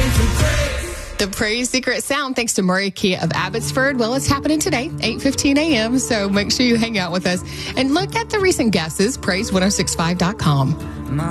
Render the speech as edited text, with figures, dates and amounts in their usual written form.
The Praise Secret Sound, thanks to Murray Kia of Abbotsford. Well, it's happening today, 8:15 a.m., so make sure you hang out with us. And look at the recent guesses, praise1065.com.